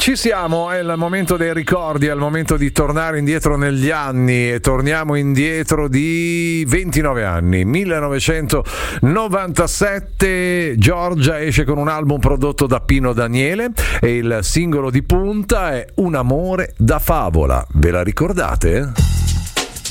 Ci siamo, è il momento dei ricordi, è il momento di tornare indietro negli anni e torniamo indietro di 29 anni. 1997 Giorgia esce con un album prodotto da Pino Daniele e il singolo di punta è Un amore da favola. Ve la ricordate?